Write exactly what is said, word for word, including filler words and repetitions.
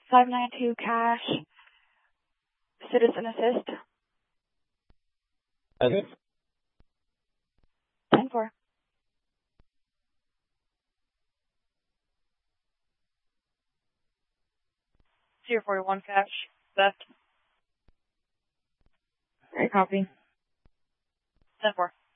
five nine two cash, citizen assist. Okay. ten four. zero four one cash, theft. Right, copy. ten four.